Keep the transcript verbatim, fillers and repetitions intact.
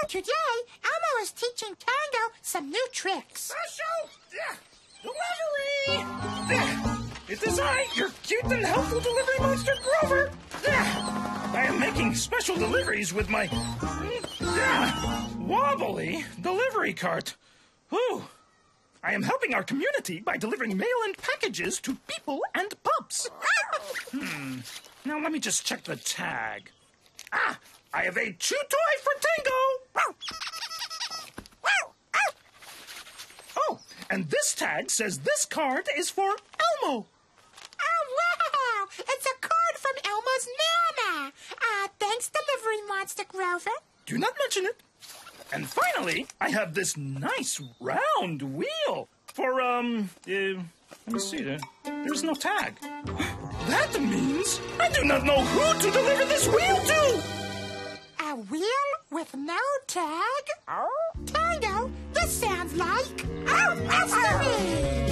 Today, Elmo is teaching Tango some new tricks. Special delivery! It is I, your cute and helpful delivery monster, Grover. I am making special deliveries with my wobbly delivery cart. Whew. I am helping our community by delivering mail and packages to people and pups. Hmm. Now let me just check the tag. Ah, I have a chew toy for Tango. Oh, and this tag says this card is for Elmo. Oh, wow! It's a card from Elmo's Nana. Uh, thanks, Delivery Monster Grover. Do not mention it. And finally, I have this nice round wheel for, um, uh, let me see, there. There's no tag. That means I do not know who to deliver this wheel to. A wheel with no tag? Tango, this sounds like a mystery!